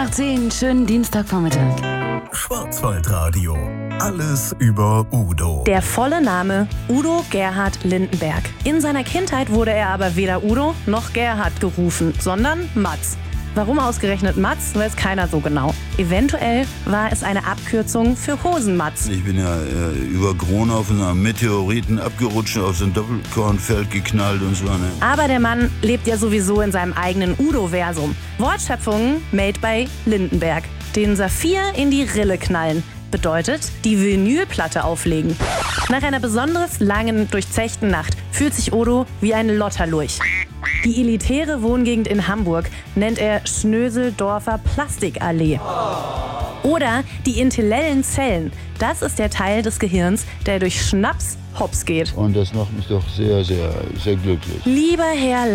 nach 10, schönen Dienstagvormittag. Schwarzwaldradio. Alles über Udo. Der volle Name Udo Gerhard Lindenberg. In seiner Kindheit wurde er aber weder Udo noch Gerhard gerufen, sondern Matz. Warum ausgerechnet Matz, weiß keiner so genau. Eventuell war es eine Abkürzung für Hosenmatz. Ich bin ja über Gronau von einem Meteoriten abgerutscht, auf so ein Doppelkornfeld geknallt und so. Ne? Aber der Mann lebt ja sowieso in seinem eigenen Udo-Versum. Wortschöpfungen made by Lindenberg. Den Saphir in die Rille knallen. Bedeutet, die Vinylplatte auflegen. Nach einer besonders langen, durchzechten Nacht fühlt sich Udo wie ein Lotterlurch. Die elitäre Wohngegend in Hamburg nennt er Schnöseldorfer Plastikallee. Oder die intellellen Zellen. Das ist der Teil des Gehirns, der durch Schnaps hops geht. Und das macht mich doch sehr, sehr, sehr glücklich. Lieber Herr